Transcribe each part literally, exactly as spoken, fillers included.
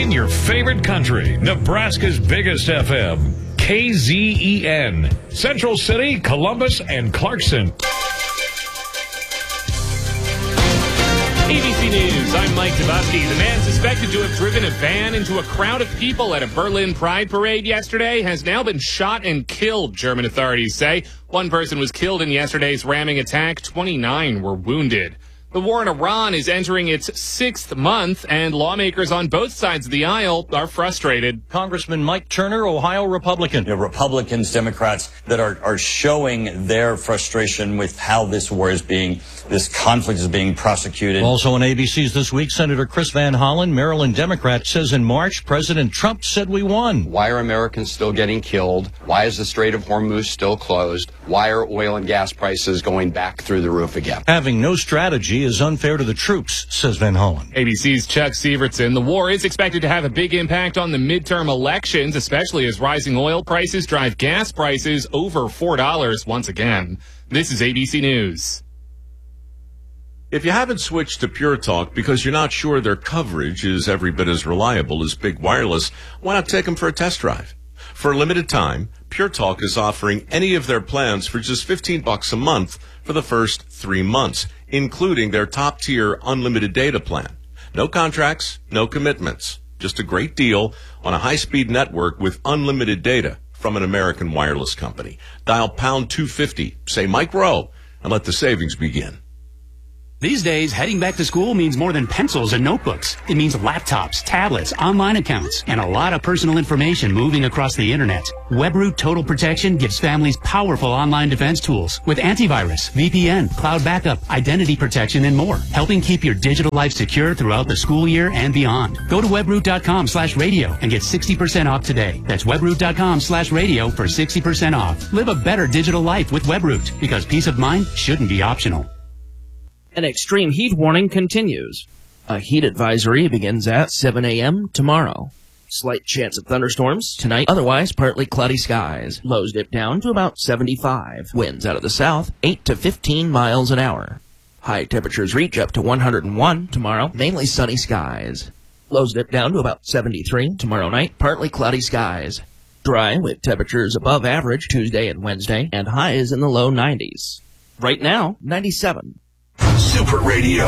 Playing your favorite country, Nebraska's biggest F M, K Z E N, Central City, Columbus, and Clarkson. A B C News, I'm Mike Dabowski. The man suspected to have driven a van into a crowd of people at a Berlin Pride parade yesterday has now been shot and killed, German authorities say. One person was killed in yesterday's ramming attack. twenty-nine were wounded. The war in Iran is entering its sixth month, and lawmakers on both sides of the aisle are frustrated. Congressman Mike Turner, Ohio Republican. You know, Republicans, Democrats that are, are showing their frustration with how this war is being, this conflict is being prosecuted. Also on A B C's This Week, Senator Chris Van Hollen, Maryland Democrat, says in March, President Trump said we won. Why are Americans still getting killed? Why is the Strait of Hormuz still closed? Why are oil and gas prices going back through the roof again? Having no strategy is unfair to the troops, says Van Hollen. A B C's Chuck Sievertson. The war is expected to have a big impact on the midterm elections, especially as rising oil prices drive gas prices over four dollars once again. This is A B C News. If you haven't switched to Pure Talk because you're not sure their coverage is every bit as reliable as Big Wireless, why not take them for a test drive? For a limited time, Pure Talk is offering any of their plans for just fifteen bucks a month for the first three months, including their top-tier unlimited data plan. No contracts, no commitments. Just a great deal on a high-speed network with unlimited data from an American wireless company. Dial pound two fifty, say Mike Rowe, and let the savings begin. These days, heading back to school means more than pencils and notebooks. It means laptops, tablets, online accounts, and a lot of personal information moving across the internet. WebRoot Total Protection gives families powerful online defense tools with antivirus, V P N, cloud backup, identity protection, and more, helping keep your digital life secure throughout the school year and beyond. Go to webroot.com slash radio and get sixty percent off today. That's webroot.com slash radio for sixty percent off. Live a better digital life with WebRoot, because peace of mind shouldn't be optional. An extreme heat warning continues. A heat advisory begins at seven a.m. tomorrow. Slight chance of thunderstorms tonight, otherwise partly cloudy skies. Lows dip down to about seventy-five. Winds out of the south, eight to fifteen miles an hour. High temperatures reach up to one hundred one tomorrow, mainly sunny skies. Lows dip down to about seventy-three tomorrow night, partly cloudy skies. Dry with temperatures above average Tuesday and Wednesday, and highs in the low nineties. Right now, ninety-seven. Super Radio.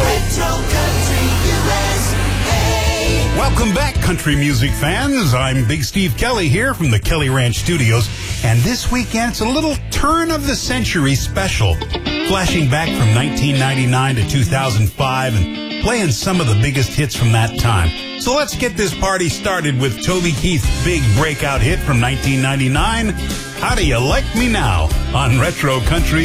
Welcome back, country music fans. I'm Big Steve Kelly here from the Kelly Ranch Studios. And this weekend, it's a little turn of the century special. Flashing back from nineteen ninety-nine to two thousand five and playing some of the biggest hits from that time. So let's get this party started with Toby Keith's big breakout hit from nineteen ninety-nine, How Do You Like Me Now, on Retro Country